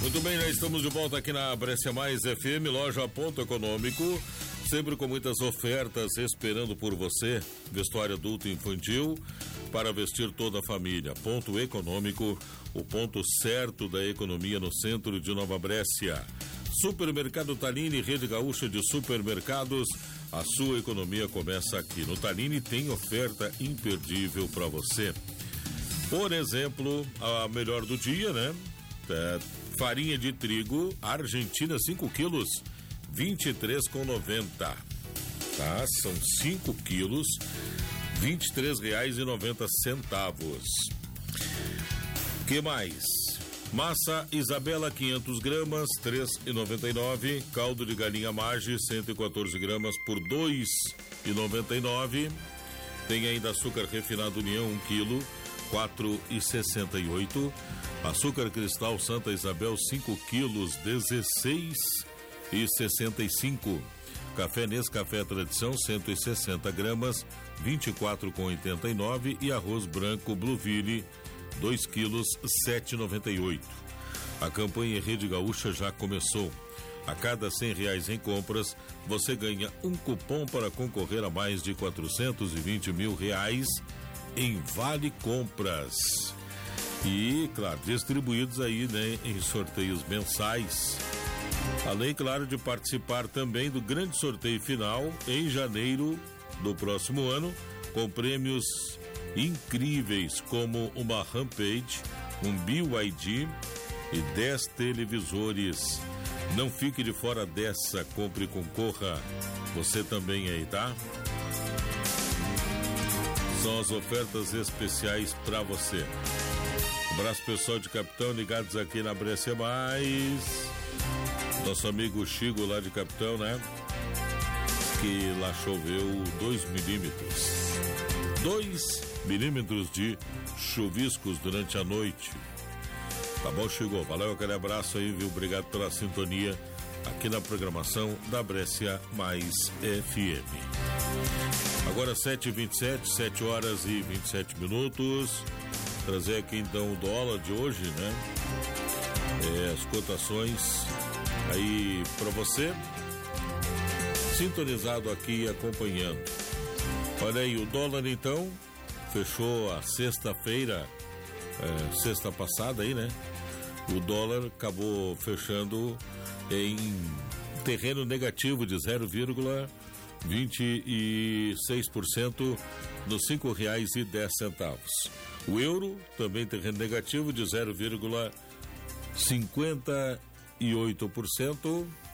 Muito bem, já estamos de volta aqui na Brescia Mais FM, loja Ponto Econômico, sempre com muitas ofertas esperando por você. Vestuário adulto e infantil para vestir toda a família. Ponto Econômico, o ponto certo da economia no centro de Nova Brescia. Supermercado Tallini, rede gaúcha de supermercados. A sua economia começa aqui. No Tallini tem oferta imperdível para você. Por exemplo, a melhor do dia, né? Farinha de trigo Argentina 5 quilos, 23,90. Tá? São 5 quilos, R$23,90. Que mais? Massa Isabela 500 gramas, R$3,99. Caldo de galinha Maggi 114 gramas por R$2,99. Tem ainda açúcar refinado União 1 quilo, R$4,68. Açúcar cristal Santa Isabel 5 quilos, R$16,65. Café Nescafé Tradição 160 gramas, R$24,89. E arroz branco Blueville 2 quilos, R$7,98. A campanha Rede Gaúcha já começou. A cada R$100 em compras, você ganha um cupom para concorrer a mais de R$420 mil em Vale Compras. E, claro, distribuídos aí, né, em sorteios mensais. Além, claro, de participar também do grande sorteio final em janeiro do próximo ano, com prêmios incríveis como uma Rampage, um BYD e 10 televisores. Não fique de fora dessa, compre e concorra. Você também aí, tá? São as ofertas especiais para você. Abraço pessoal de Capitão, ligados aqui na Brescia Mais. Nosso amigo Chico lá de Capitão, né? Que lá choveu 2 milímetros. 2 milímetros de chuviscos durante a noite. Tá bom, Chico? Valeu, aquele abraço aí, viu? Obrigado pela sintonia aqui na programação da Brescia Mais FM. Agora 7h27, 7 horas e 27 minutos. Trazer aqui então o dólar de hoje, né? As cotações aí para você, sintonizado aqui e acompanhando. Olha aí, o dólar então fechou a sexta-feira, sexta passada aí, né? O dólar acabou fechando em terreno negativo de 0,26% nos R$5,10. O euro também terreno negativo de 0,58%,